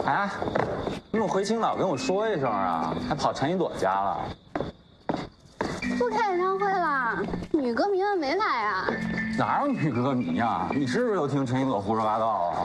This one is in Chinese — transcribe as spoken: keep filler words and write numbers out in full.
哎，你怎么回青岛跟我说一声啊？还跑陈一朵家了？ 不开演唱会了，女歌迷们没来啊？ 哪有女歌迷呀？你是不是又听陈一朵胡说八道啊？